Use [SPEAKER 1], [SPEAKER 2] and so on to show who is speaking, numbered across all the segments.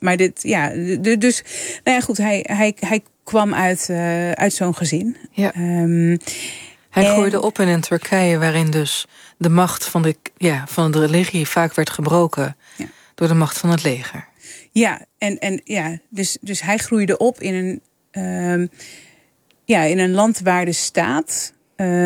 [SPEAKER 1] Maar dit, ja, dus, nou ja, goed, hij kwam uit zo'n gezin.
[SPEAKER 2] Ja. Hij groeide op in een Turkije waarin dus de macht van de religie vaak werd gebroken door de macht van het leger.
[SPEAKER 1] Ja, dus hij groeide op in een land waar de staat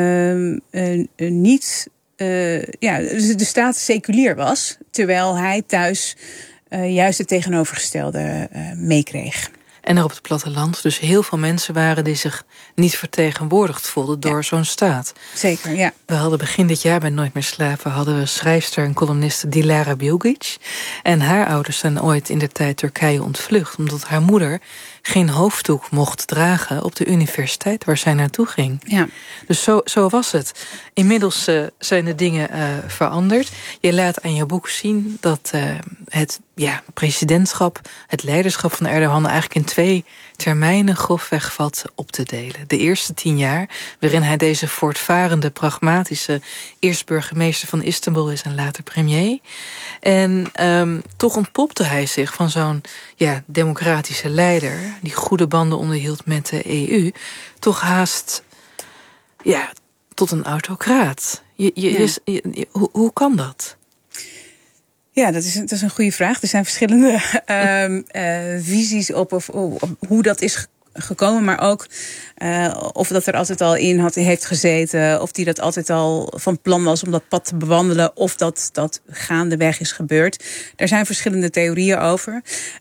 [SPEAKER 1] niet, de staat seculier was, terwijl hij thuis juist het tegenovergestelde meekreeg.
[SPEAKER 2] En er op het platteland dus heel veel mensen waren die zich niet vertegenwoordigd voelden door zo'n staat.
[SPEAKER 1] Zeker, ja.
[SPEAKER 2] We hadden begin dit jaar bij Nooit meer slapen hadden we schrijfster en columniste Dilara Bilgic. En haar ouders zijn ooit in de tijd Turkije ontvlucht, omdat haar moeder geen hoofddoek mocht dragen op de universiteit waar zij naartoe ging.
[SPEAKER 1] Ja.
[SPEAKER 2] Dus zo was het. Inmiddels zijn de dingen veranderd. Je laat aan je boek zien dat het presidentschap, het leiderschap van Erdogan eigenlijk in 2 termijnen grofweg valt op te delen. De eerste 10 jaar, waarin hij deze voortvarende, pragmatische eerst burgemeester van Istanbul is en later premier. En toch ontpopte hij zich van zo'n democratische leider die goede banden onderhield met de EU, toch haast tot een autocraat. Hoe kan dat?
[SPEAKER 1] Ja, dat is een goede vraag. Er zijn verschillende visies op hoe dat is gekomen, maar ook of dat er altijd al in heeft gezeten, of die dat altijd al van plan was om dat pad te bewandelen, of dat gaandeweg is gebeurd. Daar zijn verschillende theorieën over.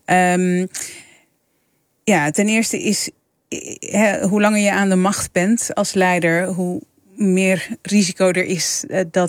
[SPEAKER 1] Ten eerste is hoe langer je aan de macht bent als leider, hoe meer risico er is dat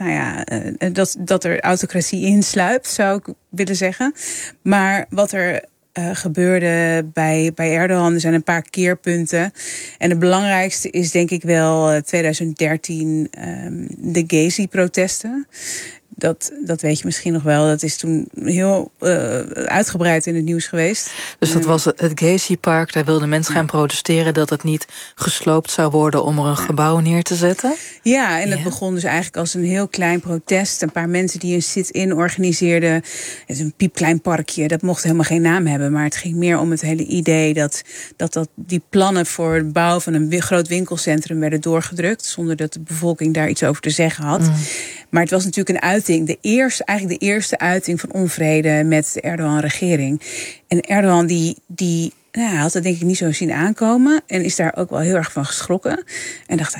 [SPEAKER 1] er autocratie insluipt, zou ik willen zeggen. Maar wat er gebeurde bij Erdogan, er zijn een paar keerpunten. En het belangrijkste is denk ik wel 2013 de Gezi-protesten. Dat weet je misschien nog wel. Dat is toen heel uitgebreid in het nieuws geweest.
[SPEAKER 2] Dus dat was het Gezi-park. Daar wilden mensen gaan protesteren dat het niet gesloopt zou worden om er een gebouw neer te zetten.
[SPEAKER 1] Ja, en het begon dus eigenlijk als een heel klein protest. Een paar mensen die een sit-in organiseerden. Het is een piepklein parkje. Dat mocht helemaal geen naam hebben. Maar het ging meer om het hele idee dat die plannen voor het bouwen van een groot winkelcentrum werden doorgedrukt. Zonder dat de bevolking daar iets over te zeggen had. Maar het was natuurlijk een uiting. De eerste uiting van onvrede met de Erdogan-regering. En Erdogan die had dat denk ik niet zo zien aankomen. En is daar ook wel heel erg van geschrokken. En dacht,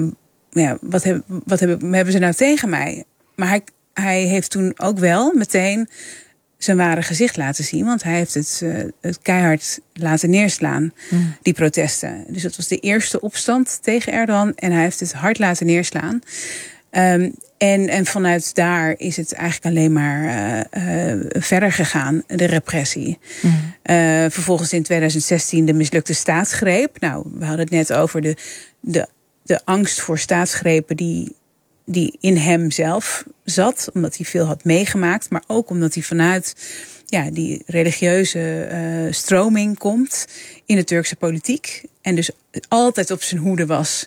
[SPEAKER 1] wat hebben ze nou tegen mij? Maar hij heeft toen ook wel meteen zijn ware gezicht laten zien. Want hij heeft het keihard laten neerslaan, die protesten. Dus dat was de eerste opstand tegen Erdogan. En hij heeft het hard laten neerslaan. En vanuit daar is het eigenlijk alleen maar verder gegaan, de repressie. Vervolgens in 2016 de mislukte staatsgreep. Nou, we hadden het net over de angst voor staatsgrepen die in hem zelf zat. Omdat hij veel had meegemaakt. Maar ook omdat hij vanuit die religieuze stroming komt in de Turkse politiek. En dus altijd op zijn hoede was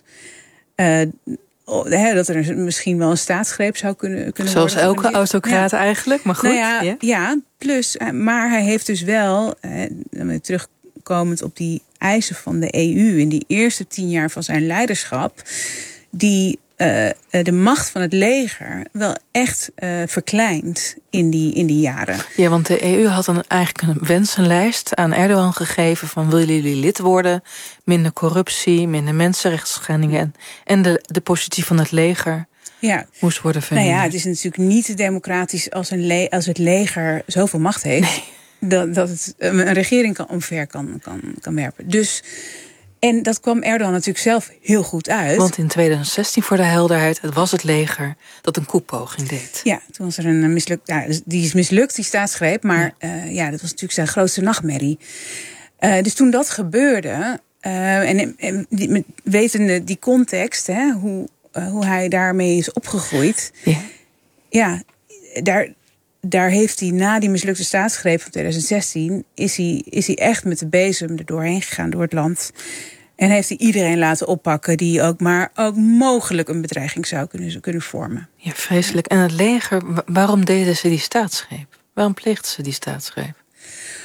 [SPEAKER 1] dat er misschien wel een staatsgreep zou kunnen worden.
[SPEAKER 2] Zoals elke autocraat eigenlijk, maar goed.
[SPEAKER 1] Plus, maar hij heeft dus wel, terugkomend op die eisen van de EU in die eerste 10 jaar van zijn leiderschap, die de macht van het leger wel echt verkleind in die jaren. Ja,
[SPEAKER 2] want de EU had eigenlijk een wensenlijst aan Erdogan gegeven van willen jullie lid worden? Minder corruptie, minder mensenrechtsschendingen en de positie van het leger moest worden verminderd.
[SPEAKER 1] Het is natuurlijk niet democratisch als het leger zoveel macht heeft dat het een regering omver kan werpen. Dus en dat kwam Erdogan natuurlijk zelf heel goed uit.
[SPEAKER 2] Want in 2016, voor de helderheid, het was het leger dat een koepoging deed.
[SPEAKER 1] Ja, toen was er een mislukt. Ja, die is mislukt, die staatsgreep. Maar dat was natuurlijk zijn grootste nachtmerrie. Dus toen dat gebeurde, wetende die context, hoe hij daarmee is opgegroeid. Daar heeft hij na die mislukte staatsgreep van 2016... is hij echt met de bezem er doorheen gegaan door het land. En heeft hij iedereen laten oppakken die ook mogelijk een bedreiging zou kunnen vormen.
[SPEAKER 2] Ja, vreselijk. En het leger, waarom deden ze die staatsgreep? Waarom pleegden ze die staatsgreep?